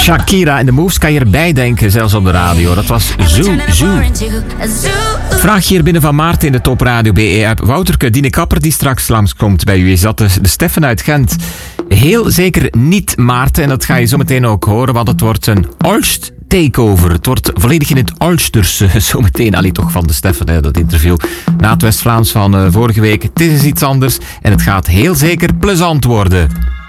Shakira en de Moves kan je erbij denken, zelfs op de radio. Dat was Zoo Zoo. Vraag hier binnen van Maarten in de Top Radio BE-app. Wouterke, Dine Kapper die straks langskomt bij u, is dat de Steffen uit Gent? Heel zeker niet, Maarten. En dat ga je zo meteen ook horen, want het wordt een Olst takeover. Het wordt volledig in het Olsters zometeen. Allee, toch van de Steffen, hè, dat interview. Na het West-Vlaams van vorige week. Het is iets anders en het gaat heel zeker plezant worden.